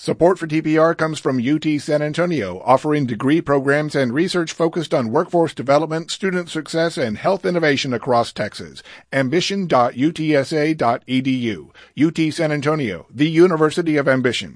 Support for TPR comes from UT San Antonio, offering degree programs and research focused on workforce development, student success, and health innovation across Texas. Ambition.utsa.edu. UT San Antonio, the University of Ambition.